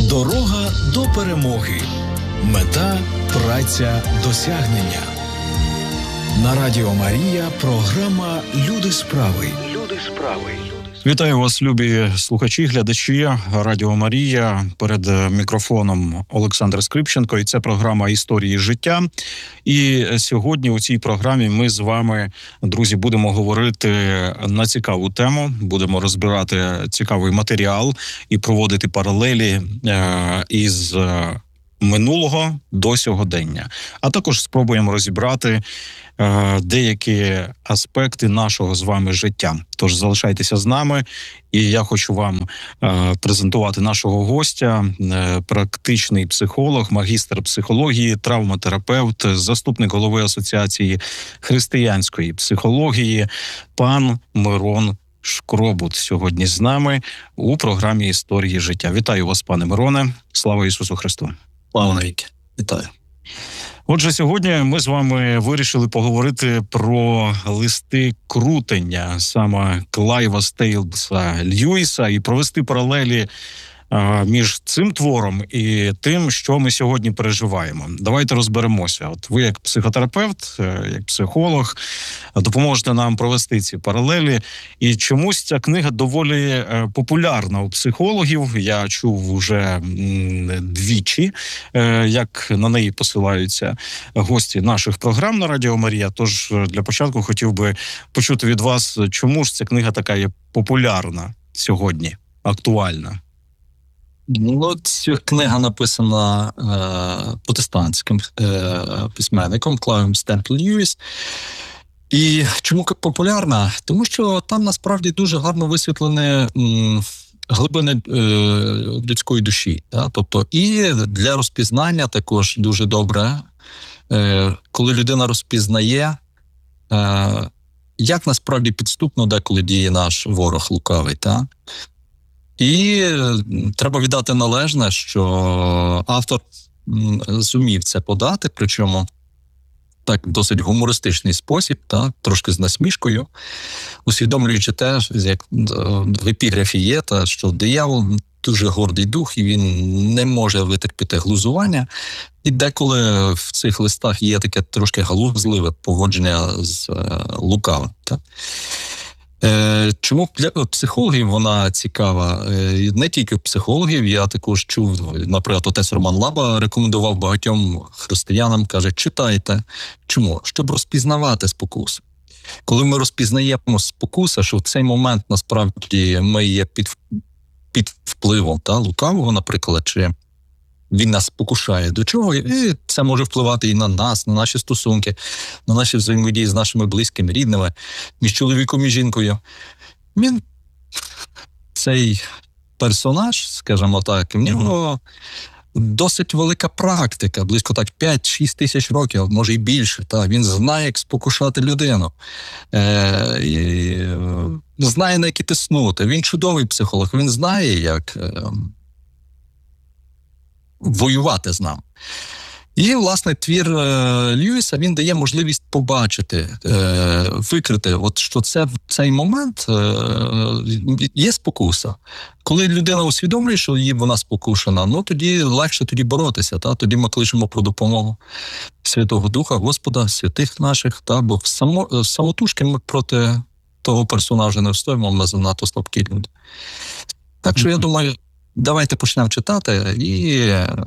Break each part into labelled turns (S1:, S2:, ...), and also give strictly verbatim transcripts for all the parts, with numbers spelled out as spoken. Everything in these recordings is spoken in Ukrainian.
S1: Дорога до перемоги. Мета – праця досягнення. На Радіо Марія програма «Люди справи». Люди справи.
S2: Вітаю вас, любі слухачі, глядачі Радіо Марія. Перед мікрофоном Олександр Скрипченко, і це програма «Історії життя». І сьогодні у цій програмі ми з вами, друзі, будемо говорити на цікаву тему, будемо розбирати цікавий матеріал і проводити паралелі із минулого до сьогодення. А також спробуємо розібрати е, деякі аспекти нашого з вами життя. Тож залишайтеся з нами, і я хочу вам е, презентувати нашого гостя, е, практичний психолог, магістр психології, травматерапевт, заступник голови Асоціації християнської психології, пан Мирон Шкробут сьогодні з нами у програмі «Історії життя». Вітаю вас, пане Мироне. Слава Ісусу Христу!
S3: Слава навіки. Вітаю.
S2: Отже, сьогодні ми з вами вирішили поговорити про листи крутення саме Клайва Стейнса Льюіса і провести паралелі а, між цим твором і тим, що ми сьогодні переживаємо. Давайте розберемося. От ви як психотерапевт, як психолог, допоможете нам провести ці паралелі. І чомусь ця книга доволі популярна у психологів. Я чув уже двічі, як на неї посилаються гості наших програм на Радіо Марія. Тож для початку хотів би почути від вас, чому ж ця книга така є популярна сьогодні, актуальна?
S3: Ну, ця книга написана е, протестантським е, письменником Клайвом Стейнсом Льюіс. І чому популярна? Тому що там насправді дуже гарно висвітлені м, глибини е, людської душі. Да? Тобто і для розпізнання також дуже добре, е, коли людина розпізнає, е, як насправді підступно деколи діє наш ворог лукавий. Так? І треба віддати належне, що автор зумів це подати, причому так досить гумористичний спосіб, та, трошки з насмішкою, усвідомлюючи те, як в епіграфі є, та, що диявол дуже гордий дух, і він не може витерпіти глузування. І деколи в цих листах є таке трошки галузливе поводження з е, лукавим. Та. Чому для психологів вона цікава? Не тільки психологів, я також чув, наприклад, отець Роман Лаба рекомендував багатьом християнам, каже, читайте. Чому? Щоб розпізнавати спокуси. Коли ми розпізнаємо спокуси, що в цей момент насправді ми є під, під впливом та, лукавого, наприклад, чи він нас спокушає до чого, і це може впливати і на нас, на наші стосунки, на наші взаємодії з нашими близькими, рідними, між чоловіком і жінкою. Він, цей персонаж, скажімо так, в нього досить велика практика, близько так п'ять-шість тисяч років, може і більше. Та. Він знає, як спокушати людину, е, і, знає, на які тиснути. Він чудовий психолог, він знає, як Е, воювати з нами. І, власне, твір е, Льюіса, він дає можливість побачити, е, викрити, от, що це в цей момент е, є спокуса. Коли людина усвідомлює, що її вона спокушена, ну тоді легше тоді боротися, та? Тоді ми кличемо про допомогу Святого Духа, Господа, святих наших, та? Бо в само, самотужки ми проти того персонажа не встоїмо, ми занадто слабкі люди. Так що, я думаю, давайте почнемо читати і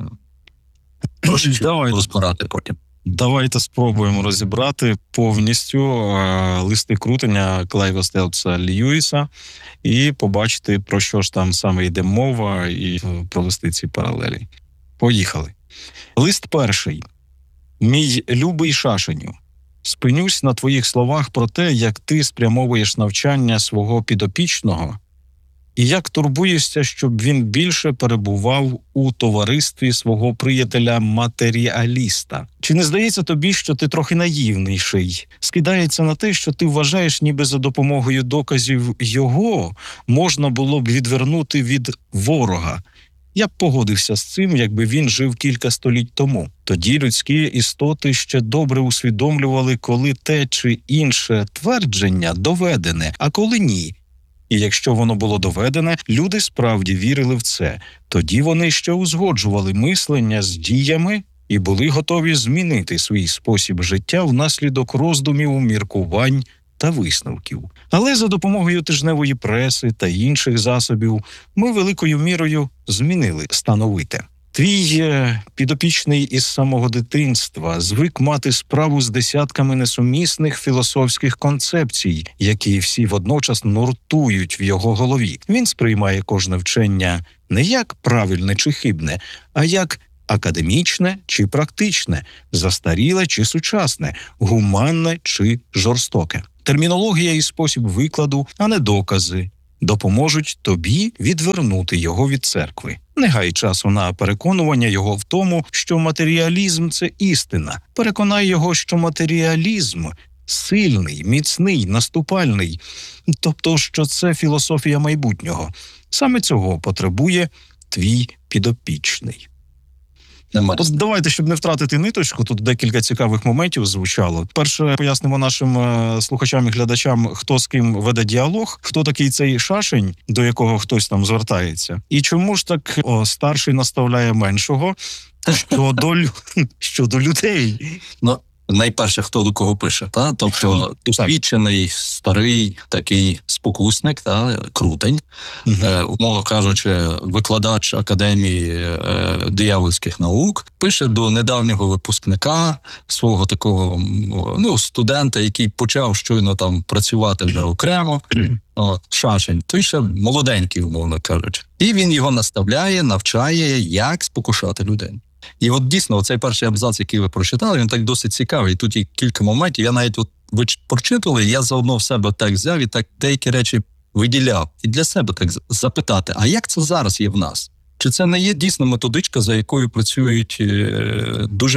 S2: давайте
S3: розбирати потім.
S2: Давайте спробуємо розібрати повністю е, листи крутення Клайва Стейнса Льюіса і побачити, про що ж там саме йде мова, і провести ці паралелі. Поїхали. Лист перший. Мій любий Шашеню, спинюсь на твоїх словах про те, як ти спрямовуєш навчання свого підопічного і як турбуєшся, щоб він більше перебував у товаристві свого приятеля-матеріаліста. Чи не здається тобі, що ти трохи наївніший? Скидається на те, що ти вважаєш, ніби за допомогою доказів його можна було б відвернути від ворога. Я б погодився з цим, якби він жив кілька століть тому. Тоді людські істоти ще добре усвідомлювали, коли те чи інше твердження доведене, а коли ні. І якщо воно було доведене, люди справді вірили в це. Тоді вони ще узгоджували мислення з діями і були готові змінити свій спосіб життя внаслідок роздумів, міркувань та висновків. Але за допомогою тижневої преси та інших засобів ми великою мірою змінили становите. Твій е, підопічний із самого дитинства звик мати справу з десятками несумісних філософських концепцій, які всі водночас нуртують в його голові. Він сприймає кожне вчення не як правильне чи хибне, а як академічне чи практичне, застаріле чи сучасне, гуманне чи жорстоке. Термінологія і спосіб викладу, а не докази, допоможуть тобі відвернути його від церкви. Не гай часу на переконування його в тому, що матеріалізм – це істина. Переконай його, що матеріалізм сильний, міцний, наступальний, тобто, що це філософія майбутнього. Саме цього потребує твій підопічний. От давайте, щоб не втратити ниточку, тут декілька цікавих моментів звучало. Перше, пояснимо нашим е, слухачам і глядачам, хто з ким веде діалог, хто такий цей шашень, до якого хтось там звертається. І чому ж так о, старший наставляє меншого щодо, лю- щодо людей.
S3: Ну, найперше, хто до кого пише, та? Тобто досвідчений, старий такий спокусник, та? Крутень,
S2: Угу.
S3: е, умовно кажучи, викладач Академії е, диявольських наук, пише до недавнього випускника, свого такого ну, студента, який почав щойно там працювати вже окремо, о, шашень, той ще молоденький, умовно кажучи. І він його наставляє, навчає, як спокушати людей. І от дійсно, оцей перший абзац, який ви прочитали, він так досить цікавий. Тут є кілька моментів. Я навіть, от ви прочитали, я заодно в себе так взяв і так деякі речі виділяв. І для себе так запитати, а як це зараз є в нас? Чи це не є дійсно методичка, за якою працюють е, дуже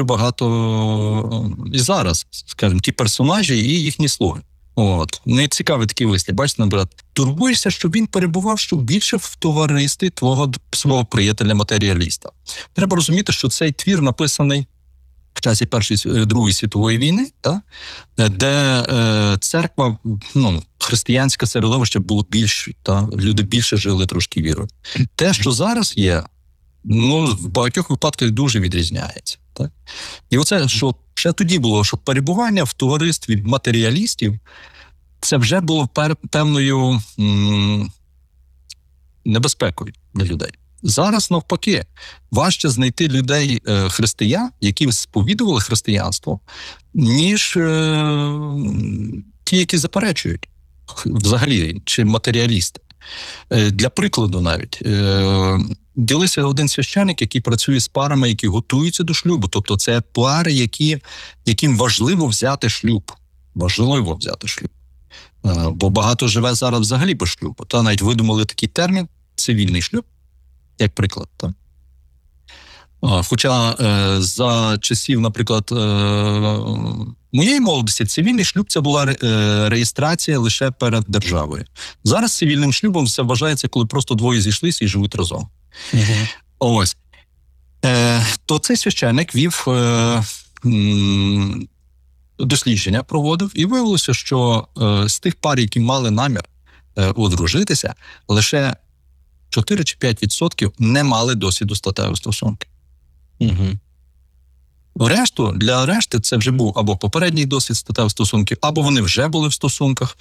S3: багато і зараз, скажімо, ті персонажі і їхні слуги? От. Не цікавий такий вислів. Бачите, наприклад, турбуєшся, щоб він перебував що більше в товаристві твого свого приятеля-матеріаліста. Треба розуміти, що цей твір написаний в часі Першої, Другої світової війни, та? Де е, церква, ну, християнське середовище було більше, та? Люди більше жили трошки вірою. Те, що зараз є, ну, в багатьох випадках дуже відрізняється. Так? І оце, що ще тоді було, що перебування в товаристві матеріалістів, це вже було пер, певною м- небезпекою для людей. Зараз, навпаки, важче знайти людей, е, християн, які сповідували християнство, ніж е, ті, які заперечують взагалі, чи матеріалісти. Е, для прикладу навіть, е, ділився один священник, який працює з парами, які готуються до шлюбу. Тобто це пари, які, яким важливо взяти шлюб. Важливо взяти шлюб. Е, бо багато живе зараз взагалі без шлюбу. Та навіть видумали такий термін «цивільний шлюб», як приклад. Та. Хоча е, за часів, наприклад, е, моєї молодості цивільний шлюб – це була е, реєстрація лише перед державою. Зараз цивільним шлюбом це вважається, коли просто двоє зійшлися і живуть разом. Угу. Ось. Е, то цей священник вів е, м, дослідження, проводив, і виявилося, що е, з тих пар, які мали намір е, одружитися, лише чотири чи п'ять відсотків не мали досвіду статевих стосунків.
S2: Угу.
S3: Решту, для решти це вже був або попередній досвід статевих стосунків, або вони вже були в стосунках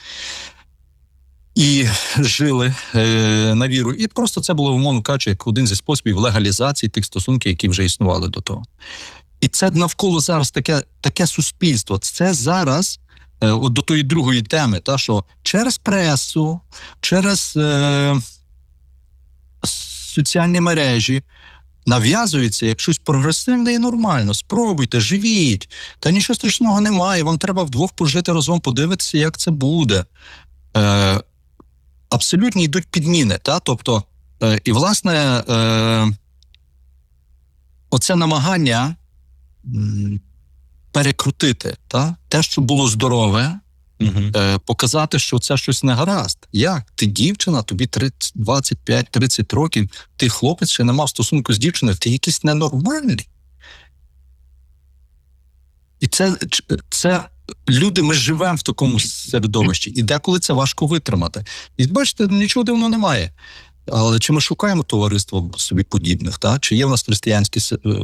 S3: і жили е, на віру. І просто це було, умовно кажучи, як один зі способів легалізації тих стосунків, які вже існували до того. І це навколо зараз таке, таке суспільство. Це зараз е, от до тої другої теми, та, що через пресу, через е, соціальні мережі нав'язується як щось прогресивне і нормально. Спробуйте, живіть. Та нічого страшного немає. Вам треба вдвох пожити разом, подивитися, як це буде. Е, абсолютно йдуть підміни. Та? Тобто, е, і, власне, е, оце намагання м, перекрутити та? Те, що було здорове, угу. е, показати, що це щось не гаразд. Як? Ти дівчина, тобі тридцять, двадцять п'ять тридцять років, ти хлопець, ще не мав стосунку з дівчиною, ти якийсь ненормальний. І це, це люди, ми живемо в такому середовищі, і деколи це важко витримати. І бачите, нічого дивного немає. Але чи ми шукаємо товариство собі подібних, та? Чи є в нас християнські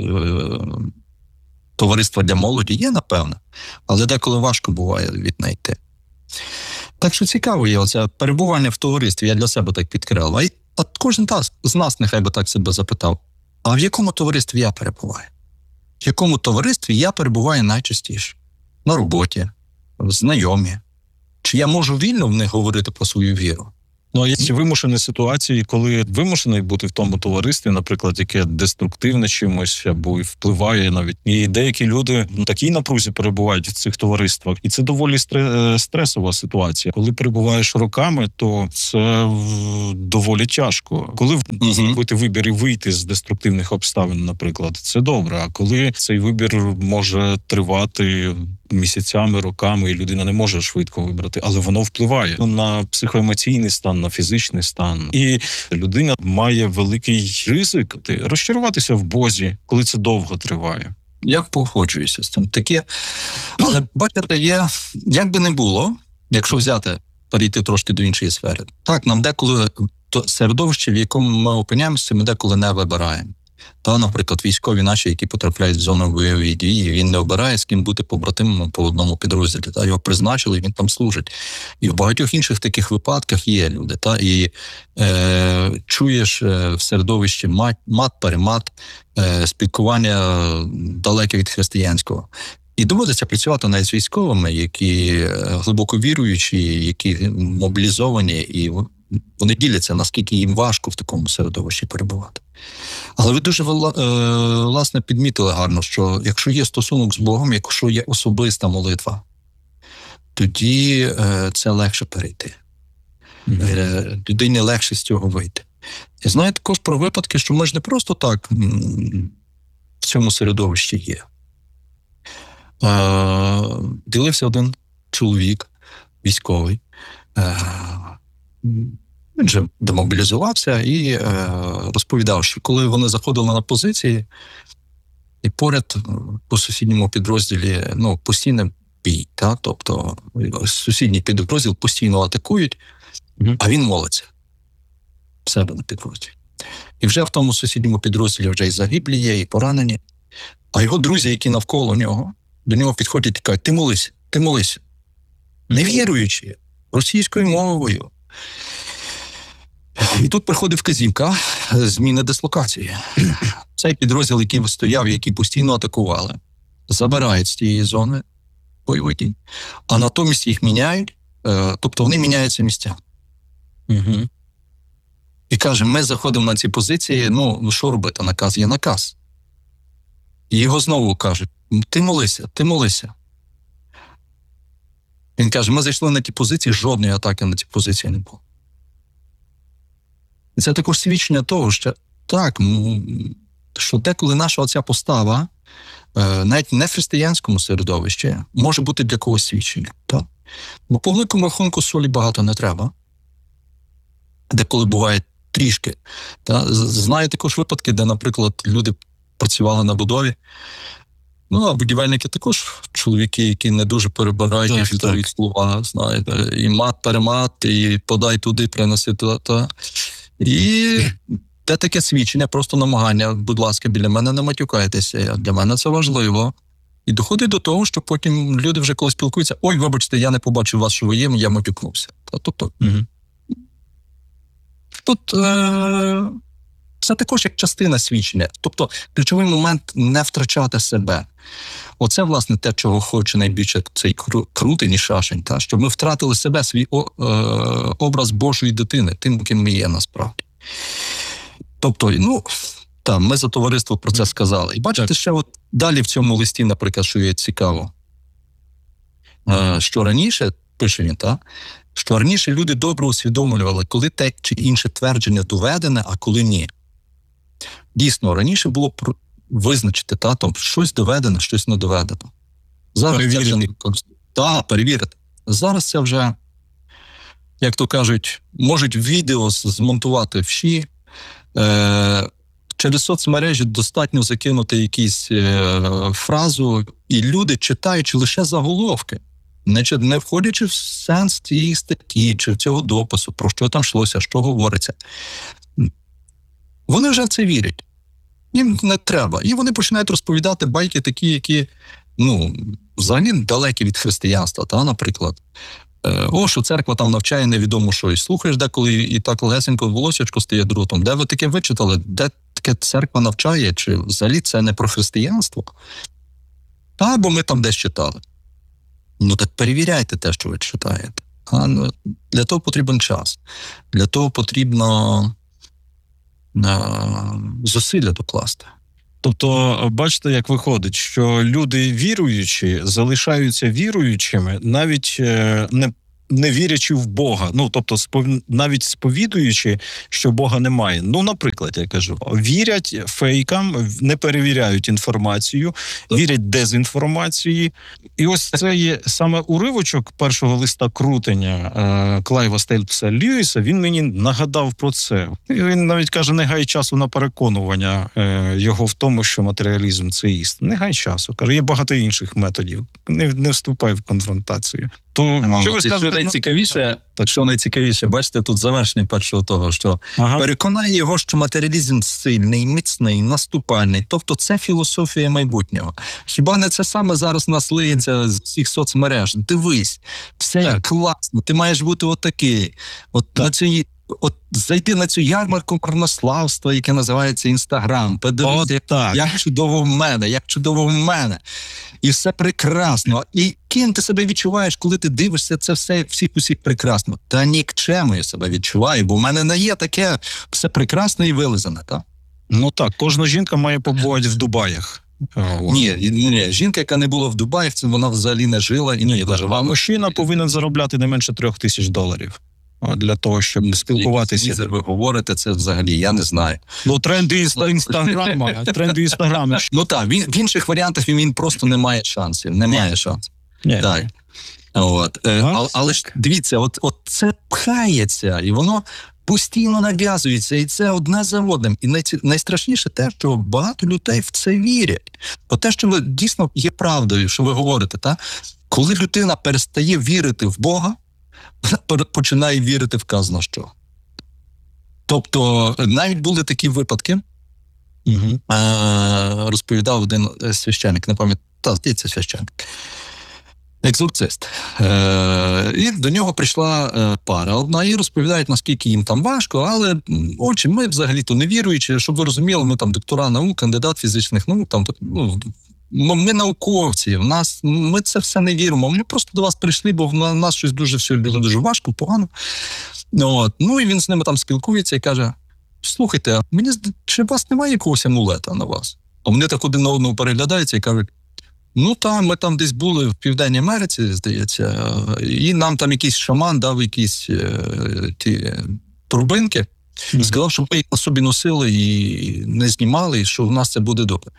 S3: товариства для молоді? Є, напевно. Але деколи важко буває віднайти. Так що цікаво є оце перебування в товаристві, я для себе так підкрив. А от кожен з нас нехай би так себе запитав, а в якому товаристві я перебуваю? В якому товаристві я перебуваю найчастіше? На роботі, знайомі. Чи я можу вільно в них говорити про свою віру?
S2: Ну, а є ці вимушені ситуації, коли вимушений бути в тому товаристві, наприклад, яке деструктивне чимось, або і впливає навіть. І деякі люди ну, такій напрузі перебувають в цих товариствах. І це доволі стресова ситуація. Коли перебуваєш роками, то це доволі тяжко. Коли зробити вибір і вийти з деструктивних обставин, наприклад, це добре. А коли цей вибір може тривати місяцями, роками, і людина не може швидко вибрати, але воно впливає на психоемоційний стан, на фізичний стан. І людина має великий ризик розчаруватися в Бозі, коли це довго триває.
S3: Я погоджуюся з цим. Таке, але бачите, є, як би не було, якщо взяти, перейти трошки до іншої сфери. Так, нам деколи то середовище, в якому ми опиняємося, ми деколи не вибираємо. Та, наприклад, військові наші, які потрапляють в зону бойової дії, він не обирає, з ким бути побратимом по одному підрозділі. Та, його призначили, і він там служить. І в багатьох інших таких випадках є люди. Та, і е, чуєш в середовищі мат, мат-перемат, е, спілкування далеке від християнського. І доводиться працювати навіть з військовими, які глибоко віруючі, які мобілізовані, і вони діляться, наскільки їм важко в такому середовищі перебувати. Але ви дуже, власне, підмітили гарно, що якщо є стосунок з Богом, якщо є особиста молитва, тоді це легше перейти. Mm-hmm. Людині легше з цього вийти. І знаю також про випадки, що ми ж не просто так в цьому середовищі є. Ділився один чоловік, військовий, він же демобілізувався і е, розповідав, що коли вони заходили на позиції, і поряд по сусідньому підрозділі, ну, постійний бій, та? Тобто сусідній підрозділ постійно атакують, mm-hmm. а він молиться в себе на підрозділі. І вже в тому сусідньому підрозділі вже і загиблі є, і поранені. А його друзі, які навколо нього, до нього підходять і кажуть, ти молись, ти молись. Невіруючи, російською мовою. І тут приходить вказівка зміни дислокації. Цей підрозділ, який стояв, який постійно атакували, забирають з тієї зони бойових дій, а натомість їх міняють, тобто вони міняються місця. Угу. І каже, ми заходимо на ці позиції, ну, що робити? Наказ є наказ. І його знову кажуть, ти молися, ти молися. Він каже, ми зайшли на ті позиції, жодної атаки на ті позиції не було. І це також свідчення того, що так, що деколи наша оця постава, навіть не в християнському середовищі, може бути для когось свідчення. Так? Бо по великому рахунку солі багато не треба. Деколи буває трішки. Та? Знаю також випадки, де, наприклад, люди працювали на будові. Ну, а будівельники також чоловіки, які не дуже перебирають і фільтрують слова, знаєте, і мат-перемат, і подай туди, приноси туди. Та. І те таке свідчення, просто намагання, будь ласка, біля мене не матюкайтеся, для мене це важливо. І доходить до того, що потім люди вже коли спілкуються, ой, вибачте, я не побачив вас, що ви є, я матюкнувся. Тобто, угу. Тут е- це також як частина свідчення. Тобто, ключовий момент – не втрачати себе. Оце, власне, те, чого хоче найбільше цей крутий шашень, та? Щоб ми втратили себе, свій о, е, образ Божої дитини, тим, ким ми є насправді. Тобто, ну, там, ми за товариство про це сказали. І бачите, ще от далі в цьому листі, наприклад, що є цікаво, е, що раніше, пише він, та? Що раніше люди добре усвідомлювали, коли те чи інше твердження доведене, а коли ні. Дійсно, раніше було визначити, та, там, щось доведено, щось не доведено. Зараз перевірити. Це вже не... Так, перевірити. Зараз це вже, як то кажуть, можуть відео змонтувати всі. Е- через соцмережі достатньо закинути якусь е- фразу, і люди, читаючи лише заголовки, Значить, не входячи в сенс цієї статті чи цього допису, про що там йшлося, що говориться, вони вже в це вірять. Їм не треба. І вони починають розповідати байки такі, які, ну, взагалі далекі від християнства, та, наприклад. О, що церква там навчає невідомо що. І слухаєш деколи, і так легесенько волосячко стає дротом. Де ви таке вичитали? Де таке церква навчає? Чи взагалі це не про християнство? Та, бо ми там десь читали. Ну так перевіряйте те, що ви читаєте. А, ну, для того потрібен час. Для того потрібно а, зусилля докласти.
S2: Тобто, бачите, як виходить, що люди віруючі залишаються віруючими, навіть не, не вірячи в Бога. Ну, тобто, спов... навіть сповідуючи, що Бога немає. Ну, наприклад, я кажу, вірять фейкам, не перевіряють інформацію, вірять дезінформації. І ось це є саме уривочок першого листа крутення е, Клайва Стейплса Льюіса, він мені нагадав про це. І він навіть каже, не гай часу на переконування е, його в тому, що матеріалізм – це істина. Не гай часу. Каже, є багато інших методів. Не, не вступай в конфронтацію. То,
S3: ну,
S2: що ви
S3: що
S2: скажете?
S3: найцікавіше, так що найцікавіше, бачите, тут завершення першого того, що
S2: ага.
S3: переконає його, що матеріалізм сильний, міцний, наступальний. Тобто це філософія майбутнього. Хіба не це саме зараз нас лиється з всіх соцмереж? Дивись, все так. Класно, ти маєш бути отакий. От на цій, от зайти на цю ярмарку марнославства, яке називається Інстаграм, подивитися, як, як чудово в мене, як чудово в мене. І все прекрасно. І ким ти себе відчуваєш, коли ти дивишся це все, всіх усіх прекрасно? Та нікчемо я себе відчуваю, бо в мене не є таке все прекрасне і вилизане, так?
S2: Ну так, кожна жінка має побувати в Дубаях.
S3: Ні, ні, жінка, яка не була в Дубаї, вона взагалі не жила і не дожила.
S2: Мужчина повинен заробляти не менше трьох тисяч доларів. Для того, щоб спілкуватися.
S3: Ви говорите, це взагалі, я не знаю.
S2: Ну, тренди Інстаграма, тренди Інстаграма.
S3: Ну так, він, в інших варіантах він просто не має шансів, не має шансів.
S2: Ні.
S3: Так. От. А, але ж дивіться, от, от це пхається, і воно постійно нав'язується, і це одне за одним. І най, найстрашніше те, що багато людей в це вірять. Бо те, що ви дійсно є правдою, що ви говорите, та? Коли людина перестає вірити в Бога, вона починає вірити в казно що. Тобто, навіть були такі випадки, угу. е- розповідав один священник, не пам'ятаю, здається, священник, екзорцист. Е- і до нього прийшла е- пара одна, і розповідають, наскільки їм там важко, але, отче, ми взагалі-то не віруючи, щоб ви розуміли, ми там доктора наук, кандидат фізичних наук, там, ну, ми науковці, в нас, ми це все не віримо. Ми просто до вас прийшли, бо в нас щось дуже все було дуже важко, погано. От. Ну і він з ними там спілкується і каже, слухайте, мені чи у вас немає якогось амулета на вас? А вони так один на одного переглядаються і кажуть, ну там, ми там десь були в Південній Америці, здається, і нам там якийсь шаман дав якісь е, ті турбинки, mm-hmm. сказав, щоб ми їх на собі носили і не знімали, і що в нас це буде добре.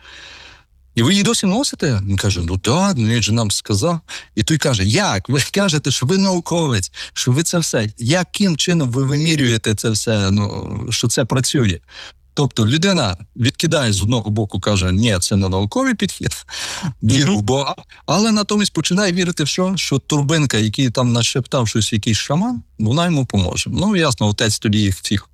S3: І ви її досі носите? Він каже, ну так, він же нам сказав. І той каже, як? Ви кажете, що ви науковець, що ви це все. Яким чином ви вимірюєте це все, ну, що це працює? Тобто людина відкидає з одного боку, каже, ні, це не науковий підхід, віру в Бога, але натомість починає вірити в що? Що турбинка, який там нашептав щось якийсь шаман, вона йому поможе. Ну, ясно, отець тоді їх всіх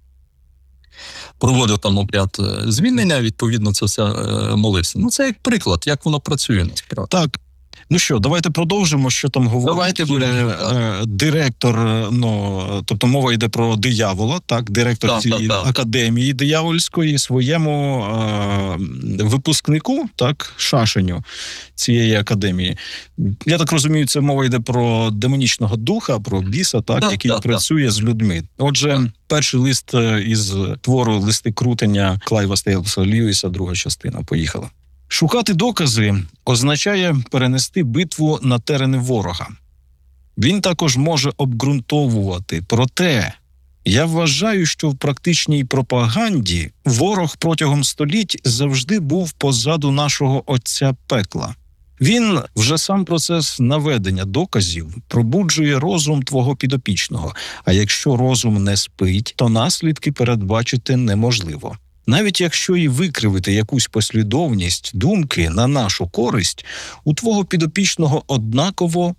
S3: проводив там обряд звільнення, відповідно, це все е, молився. Ну, це як приклад, як воно працює насправді.
S2: Так. Ну що, давайте продовжимо, що там говорить.
S3: Давайте будемо.
S2: Е, директор, ну, тобто мова йде про диявола, так, директор
S3: так,
S2: цієї
S3: так, так.
S2: академії диявольської своєму е, випускнику, так, Шашеню цієї академії. Я так розумію, це мова йде про демонічного духа, про біса, так,
S3: так
S2: який
S3: так,
S2: працює так. з людьми. Отже, так. перший лист із твору «Листи крутення» Клайва Стейплса Льюіса, друга частина. Поїхала. Шукати докази означає перенести битву на терени ворога. Він також може обґрунтовувати. Проте, я вважаю, що в практичній пропаганді ворог протягом століть завжди був позаду нашого отця пекла. Він вже сам процес наведення доказів пробуджує розум твого підопічного, а якщо розум не спить, то наслідки передбачити неможливо. Навіть якщо і викривити якусь послідовність думки на нашу користь, у твого підопічного однаково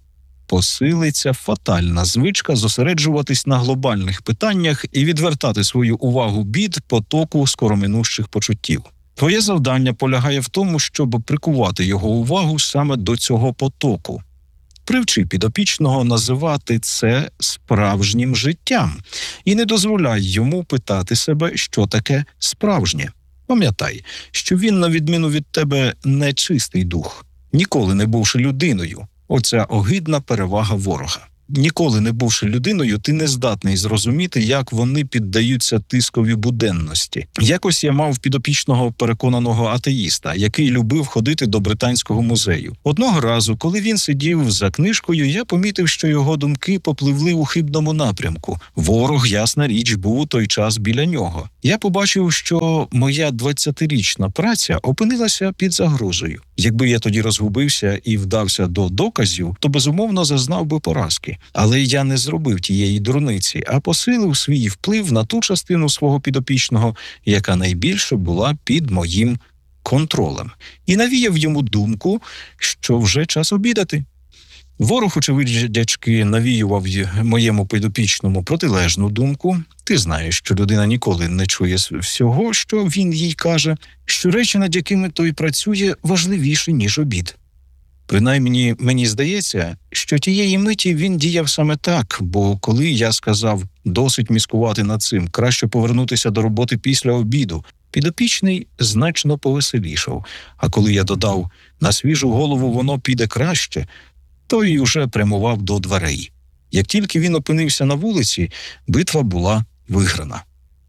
S2: посилиться фатальна звичка зосереджуватись на глобальних питаннях і відвертати свою увагу від потоку скороминущих почуттів. Твоє завдання полягає в тому, щоб прикувати його увагу саме до цього потоку. Привчи підопічного називати це справжнім життям і не дозволяй йому питати себе, що таке справжнє. Пам'ятай, що він, на відміну від тебе, не чистий дух, ніколи не бувши людиною. Оця огидна перевага ворога. Ніколи не бувши людиною, ти не здатний зрозуміти, як вони піддаються тискові буденності. Якось я мав підопічного переконаного атеїста, який любив ходити до Британського музею. Одного разу, коли він сидів за книжкою, я помітив, що його думки попливли у хибному напрямку. Ворог, ясна річ, був у той час біля нього. Я побачив, що моя двадцятирічна праця опинилася під загрозою. Якби я тоді розгубився і вдався до доказів, то безумовно зазнав би поразки. Але я не зробив тієї дурниці, а посилив свій вплив на ту частину свого підопічного, яка найбільше була під моїм контролем. І навіяв йому думку, що вже час обідати. Ворог, очевидячки, навіював моєму підопічному протилежну думку. Ти знаєш, що людина ніколи не чує всього, що він їй каже, що речі, над якими той працює, важливіші, ніж обід. Принаймні, мені здається, що тієї миті він діяв саме так, бо коли я сказав «досить міскувати над цим, краще повернутися до роботи після обіду», підопічний значно повеселішав, а коли я додав «на свіжу голову воно піде краще», той уже прямував до дверей. Як тільки він опинився на вулиці, битва була виграна.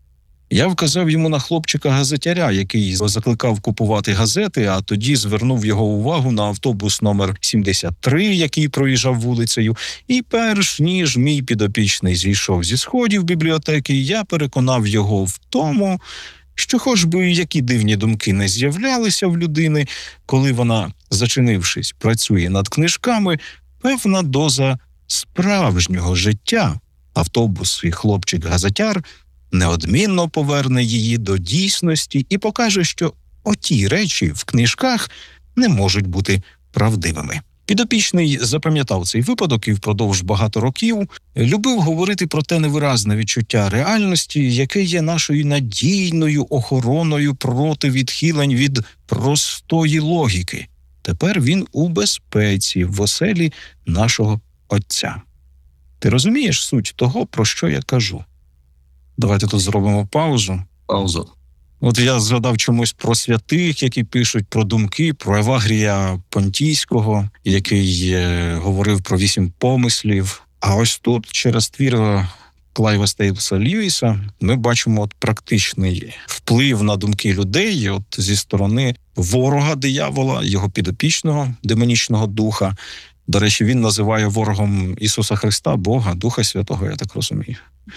S2: Я вказав йому на хлопчика-газетяря, який закликав купувати газети, а тоді звернув його увагу на автобус номер сімдесят три, який проїжджав вулицею, і перш ніж мій підопічний зійшов зі сходів бібліотеки, я переконав його в тому, що хоч би які дивні думки не з'являлися в людини, коли вона, зачинившись, працює над книжками, певна доза справжнього життя, автобус і хлопчик-газетяр, неодмінно поверне її до дійсності і покаже, що оті речі в книжках не можуть бути правдивими. Підопічний запам'ятав цей випадок і впродовж багато років любив говорити про те невиразне відчуття реальності, яке є нашою надійною охороною проти відхилень від простої логіки. Тепер він у безпеці в оселі нашого Отця. Ти розумієш суть того, про що я кажу? Давайте тут зробимо паузу.
S3: Паузу.
S2: От я згадав чомусь про святих, які пишуть про думки, про Евагрія Понтійського, який е, говорив про вісім помислів. А ось тут через твір Клайва Стейплса Льюіса ми бачимо от практичний вплив на думки людей от зі сторони ворога диявола, його підопічного, демонічного духа. До речі, він називає ворогом Ісуса Христа, Бога, Духа Святого, я так розумію.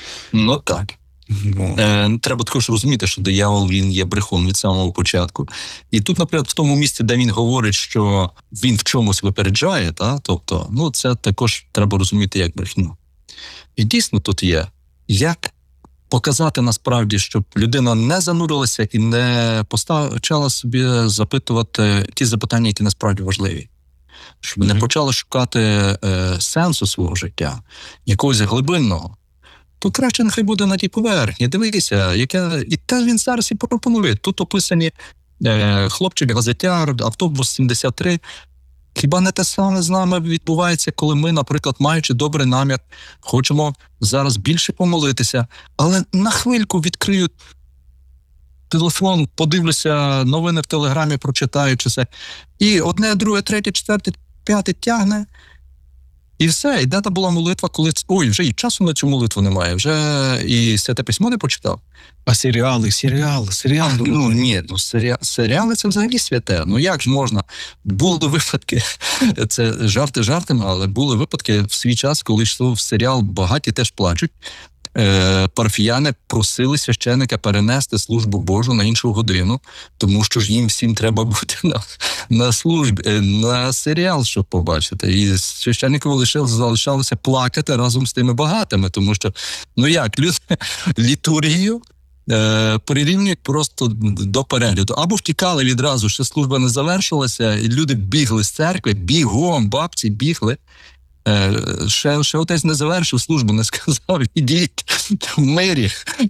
S3: Ну так.
S2: Ну.
S3: Е, треба також розуміти, що диявол, він є брехун від самого початку. І тут, наприклад, в тому місці, де він говорить, що він в чомусь випереджає, та, тобто, ну, це також треба розуміти як брехню. І дійсно тут є, як показати насправді, щоб людина не занурилася і не почала собі запитувати ті запитання, які насправді важливі. Щоб mm-hmm. не почала шукати е, сенсу свого життя, якогось глибинного. То краще нехай буде на тій поверхні. Дивіться, яке і те він зараз і пропонує. Тут описані е, хлопчик-газетяр, автобус сімдесят три. Хіба не те саме з нами відбувається, коли ми, наприклад, маючи добрий намір, хочемо зараз більше помолитися, але на хвильку відкрию телефон, подивлюся новини в Телеграмі, прочитаю чи це. І одне, друге, третє, четверте, п'яте тягне. І все, і де та була молитва, коли... Ой, вже і часу на цю молитву немає, вже і Святе Письмо не почитав.
S2: А серіали, серіали, серіали.
S3: Ну, ні, ну, серіали, серіали це взагалі святе. Ну, як ж можна? Були випадки, це жарти жартами, але були випадки в свій час, коли йшов серіал «Багаті теж плачуть». Е, парафіяни просили священика перенести службу Божу на іншу годину, тому що ж їм всім треба бути на, на службі, на серіал, щоб побачити. І священникові лише залишалося плакати разом з тими багатими, тому що, ну як, люди літургію е, прирівнюють просто до перегляду. Або втікали відразу, що служба не завершилася, і люди бігли з церкви, бігом, бабці бігли, Ще, ще отець не завершив службу, не сказав, ідіть в мирі.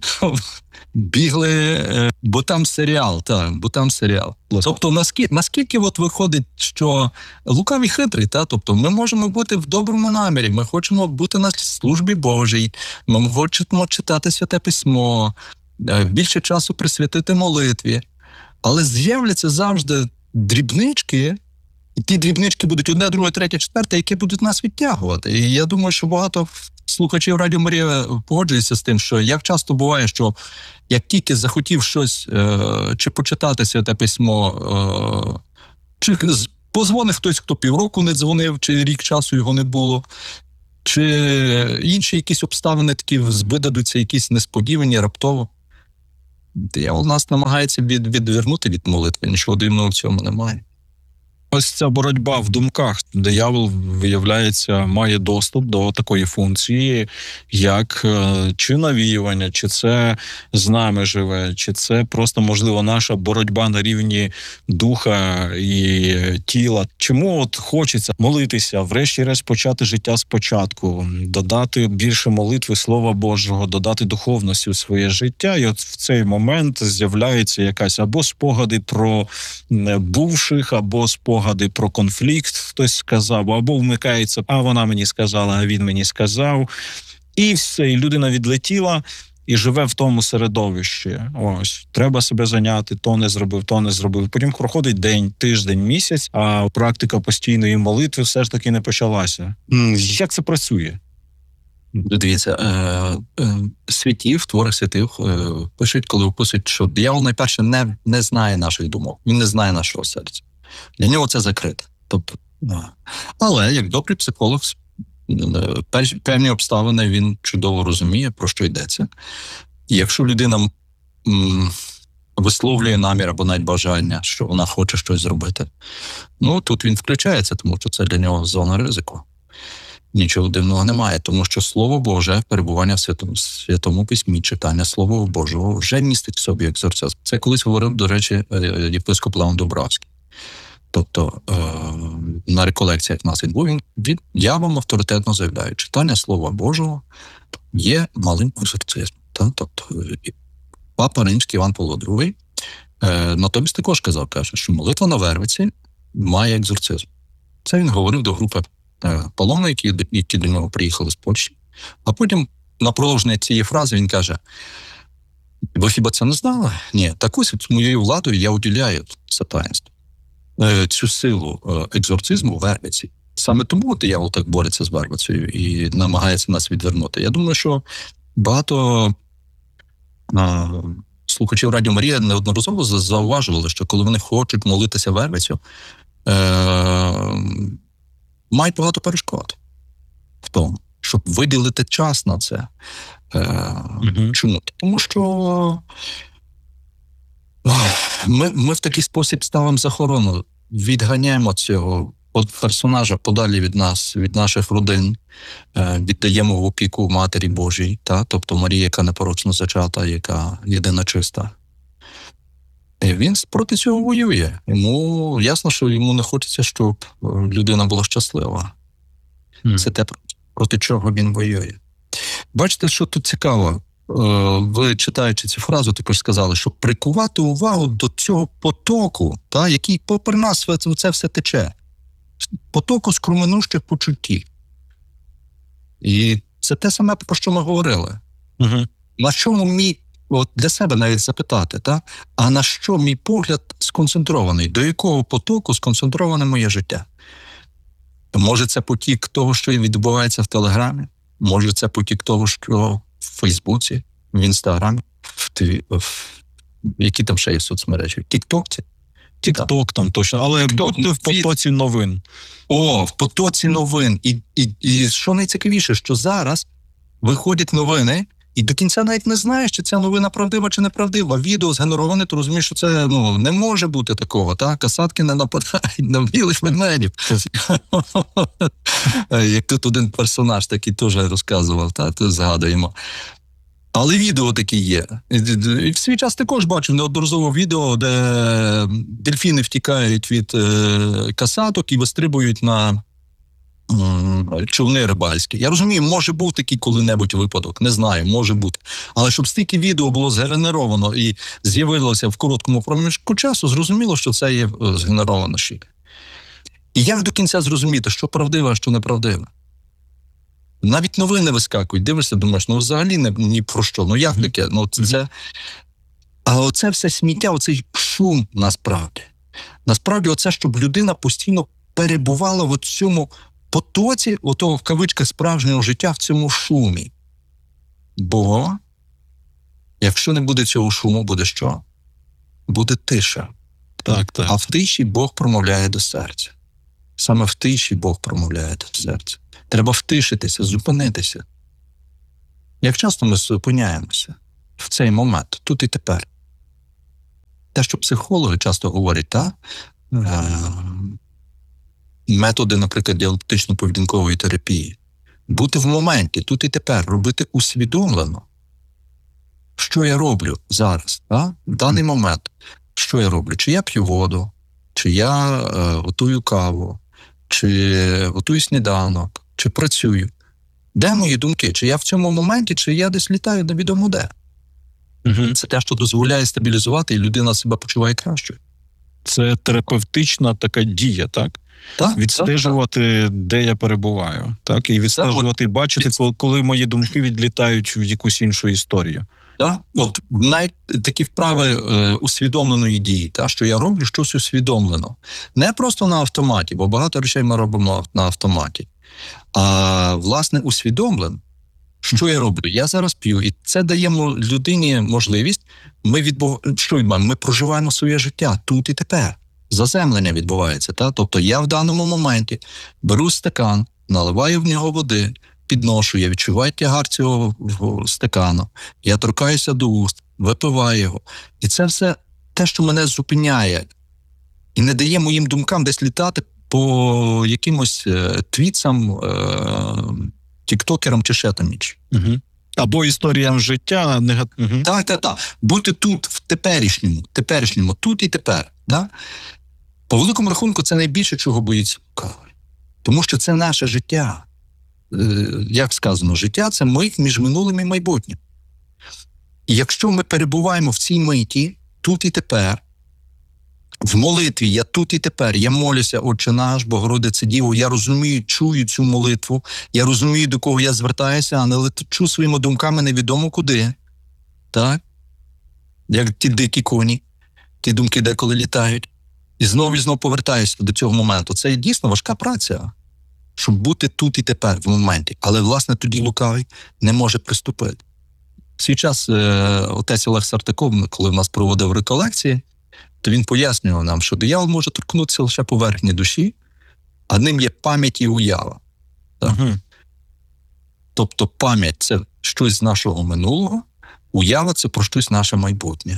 S3: Бігли, бо там серіал, так, бо там серіал. Тобто, наскільки, наскільки от виходить, що лукавий хитрий, та? Тобто ми можемо бути в доброму намірі, ми хочемо бути на службі Божій, ми хочемо читати Святе Письмо, більше часу присвятити молитві, але з'являться завжди дрібнички, і ті дрібнички будуть одне, друге, третє, четверте, які будуть нас відтягувати. І я думаю, що багато слухачів Радіо Марія погоджуються з тим, що як часто буває, що як тільки захотів щось е, чи почитати Святе Письмо, е, чи позвонив хтось, хто півроку не дзвонив, чи рік часу його не було, чи інші якісь обставини такі видадуться, якісь несподівані, раптово. Диявол нас намагається від, відвернути від молитви, нічого дивного в цьому немає.
S2: Ось ця боротьба в думках. Диявол, виявляється, має доступ до такої функції, як чи навіювання, чи це з нами живе, чи це просто, можливо, наша боротьба на рівні духа і тіла. Чому от хочеться молитися, врешті-решт почати життя спочатку, додати більше молитви Слова Божого, додати духовності у своє життя, і от в цей момент з'являється якась або спогади про бувших, або спогади про конфлікт, хтось сказав, або вмикається, а вона мені сказала, а він мені сказав. І все, і людина відлетіла і живе в тому середовищі. Ось, треба себе зайняти, то не зробив, то не зробив. Потім проходить день, тиждень, місяць, а практика постійної молитви все ж таки не почалася. Як це працює?
S3: Дивіться, е, е, святів, твори святих е, пишуть, коли описують, що диявол найперше не, не знає наших думок, він не знає нашого серця. Для нього це закрите. Тобто, але як добрий психолог, певні обставини він чудово розуміє, про що йдеться. І якщо людина м, висловлює намір або навіть бажання, що вона хоче щось зробити, ну тут він включається, тому що це для нього зона ризику. Нічого дивного немає, тому що Слово Боже, перебування в Святому, Святому Письмі, читання Слова Божого вже містить в собі екзорцизм. Це колись говорив, до речі, єпископ Леон Дубравський. Тобто е- на реколекціях в нас він був, він, він, я вам авторитетно заявляю, читання Слова Божого є малим екзорцизмом. Та? Тобто Папа Римський Іван Павло другий е- натомість також казав, каже, що молитва на Вервиці має екзорцизм. Це він говорив до групи Паломни, які, які до нього приїхали з Польщі. А потім на продовження цієї фрази він каже: ви хіба це не знали? Ні, так ось моєю владою я уділяю це таїнство. Цю силу екзорцизму Вервиці. Саме тому диявол так бореться з Вервицею і намагається нас відвернути. Я думаю, що багато а, слухачів Радіо Марія неодноразово зауважували, що коли вони хочуть молитися Вервицю, е- мають багато перешкод в тому, щоб виділити час на це. Е, mm-hmm. Чому? Тому що ми, ми в такий спосіб ставимо захорону, відганяємо цього персонажа подалі від нас, від наших родин, е, віддаємо в опіку Матері Божій, та? Тобто Марія, яка непорочно зачата, яка єдина чиста. І він проти цього воює. Йому ясно, що йому не хочеться, щоб людина була щаслива. Mm. Це те, проти чого він воює. Бачите, що тут цікаво? Ви, читаючи цю фразу, також сказали, що прикувати увагу до цього потоку, та, який попри нас це все тече. Потоку скромнущих почуттів. І це те саме, про що ми говорили. Mm-hmm. На чому мій От для себе навіть запитати, та? А на що мій погляд сконцентрований? До якого потоку сконцентроване моє життя? Може це потік того, що відбувається в Телеграмі? Може це потік того, що в Фейсбуці, в Інстаграмі, в, тві... в... які там ще є соцмережі? В Тік-Токці?
S2: Тік-Ток там точно, але будьте в потоці новин.
S3: О, в потоці новин. І, і, і що найцікавіше, що зараз виходять новини, і до кінця навіть не знаєш, чи ця новина правдива чи неправдива. Відео згенероване, ти розумієш, що це ну, не може бути такого. Так? Касатки не нападають на білих ведмедів. Як тут один персонаж такий теж розказував, так? Тут згадуємо. Але відео такі є. І в свій час також бачив неодноразово відео, де дельфіни втікають від касаток і вистрибують на човни рибальські. Я розумію, може був такий коли-небудь випадок, не знаю, може бути. Але щоб стільки відео було згенеровано і з'явилося в короткому проміжку часу, зрозуміло, що це є згенеровано ще. І як до кінця зрозуміти, що правдиве, а що неправдиве? Навіть новини вискакують, дивишся, думаєш, ну взагалі не, ні про що, ну як таке? Ну, це... А оце все сміття, оцей шум насправді. Насправді оце, щоб людина постійно перебувала в цьому потоці, отого в кавичках справжнього життя, в цьому шумі. Бо якщо не буде цього шуму, буде що? Буде тиша.
S2: Так, так.
S3: А в тиші Бог промовляє до серця. Саме в тиші Бог промовляє до серця. Треба втишитися, зупинитися. Як часто ми зупиняємося в цей момент, тут і тепер. Те, що психологи часто говорять, та? Е- методи, наприклад, діалектично-поведінкової терапії. Бути в моменті, тут і тепер, робити усвідомлено. Що я роблю зараз, та? В даний момент. Що я роблю? Чи я п'ю воду, чи я е- готую каву, чи готую сніданок, чи працюю. Де мої думки? Чи я в цьому моменті, чи я десь літаю невідомо де?
S2: Угу.
S3: Це те, що дозволяє стабілізувати, і людина себе почуває краще.
S2: Це терапевтична така дія, так?
S3: Так,
S2: відстежувати, так, де я перебуваю. Так? І відстежувати, бачити, коли мої думки відлітають в якусь іншу історію.
S3: Так, от навіть такі вправи е, усвідомленої дії, та, що я роблю щось усвідомлено. Не просто на автоматі, бо багато речей ми робимо на автоматі. А, власне, усвідомлено, що я роблю. Я зараз п'ю, і це дає людині можливість, ми відбув... що відбуваємо? Ми проживаємо своє життя тут і тепер. Заземлення відбувається. Та? Тобто я в даному моменті беру стакан, наливаю в нього води, підношу, я відчуваю тягар цього стакану, я торкаюся до уст, випиваю його. І це все те, що мене зупиняє і не дає моїм думкам десь літати по якимось е, твітсам, е, тіктокерам чи ще там ніч.
S2: Угу. Або історіям життя. Нега... Угу.
S3: Так, так, так. Бути тут, в теперішньому, теперішньому, тут і тепер. Да? По великому рахунку, це найбільше, чого боїться лукавий. Тому що це наше життя. Як сказано, життя – це мить між минулим і майбутнім. І якщо ми перебуваємо в цій миті, тут і тепер, в молитві я тут і тепер, я молюся, Отче наш, Богородице Діво, я розумію, чую цю молитву, я розумію, до кого я звертаюся, а не лечу своїми думками невідомо куди. Так? Як ті дикі коні, ті думки деколи літають. І знову і знову повертаюся до цього моменту. Це дійсно важка праця, щоб бути тут і тепер, в моменті. Але, власне, тоді лукавий не може приступити. В свій час е, отець Олег Сартаков, коли в нас проводив реколекції, то він пояснював нам, що диявол може торкнутися лише поверхні душі, а ним є пам'ять і уява. Так?
S2: Угу.
S3: Тобто пам'ять – це щось з нашого минулого, уява – це про щось наше майбутнє.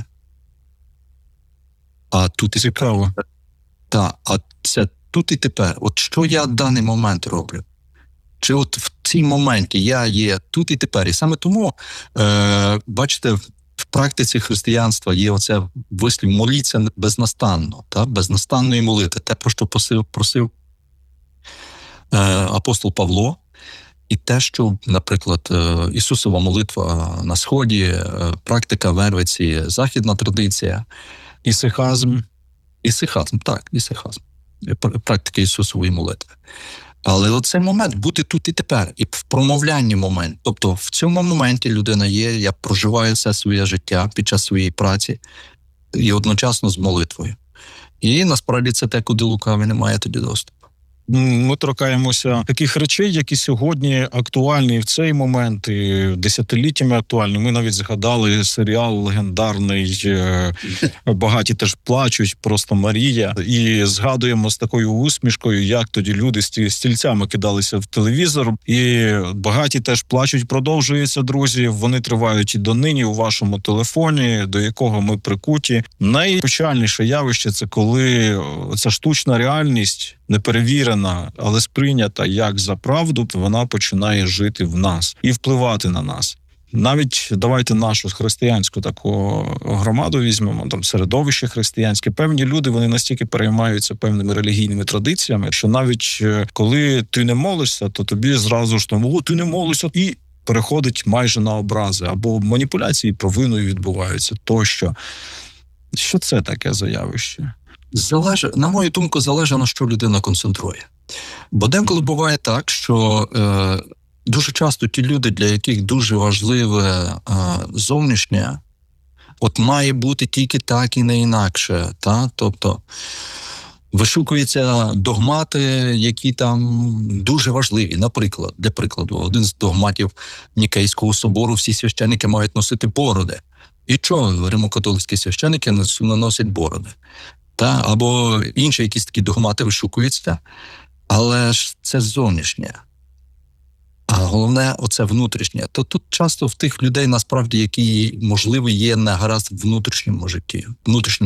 S3: А тут і
S2: цікаво.
S3: Так, а це тут і тепер. От що я в даний момент роблю? Чи от в цій моменті я є тут і тепер? І саме тому, е, бачите, в практиці християнства є оце вислів «моліться безнастанно», та? Безнастанної молити. Те, про що просив, просив е, апостол Павло, і те, що, наприклад, е, Ісусова молитва на Сході, е, практика Вервиці, західна традиція.
S2: Ісихазм.
S3: Ісихазм, так, ісихазм. Практика Ісусової молитви. Але оцей момент бути тут і тепер, і в промовлянні момент. Тобто в цьому моменті людина є, я проживаю все своє життя під час своєї праці і одночасно з молитвою. І насправді це те, куди лукавий не має тоді доступу.
S2: Ми торкаємося таких речей, які сьогодні актуальні в цей момент, і десятиліттями актуальні. Ми навіть згадали серіал легендарний «Багаті теж плачуть», просто Марія. І згадуємо з такою усмішкою, як тоді люди з стільцями кидалися в телевізор. І «Багаті теж плачуть» продовжується, друзі. Вони тривають і донині у вашому телефоні, до якого ми прикуті. Найпечальніше явище – це коли ця штучна реальність, неперевірена, але сприйнята як за правду, вона починає жити в нас і впливати на нас. навіть давайте нашу християнську таку громаду візьмемо, там середовище християнське. Певні люди, вони настільки переймаються певними релігійними традиціями, що навіть коли ти не молишся, то тобі зразу ж там, о, ти не молишся, і переходить майже на образи, або маніпуляції провиною відбуваються тощо. Що це таке за явище?
S3: Залеж... На мою думку, залежить, на що людина концентрує. Бо деколи буває так, що е, дуже часто ті люди, для яких дуже важливе е, зовнішнє, от має бути тільки так і не інакше. Та? Тобто вишукуються догмати, які там дуже важливі. Наприклад, для прикладу, один з догматів Нікейського собору: всі священники мають носити бороди. І чого римокатолицькі священики не носять бороди? Та? Або інші якісь такі догмати вишукуються, але ж це зовнішнє. А головне, оце внутрішнє. То тут часто в тих людей, насправді, які, можливо, є негаразд в внутрішньому житті, внутрішньому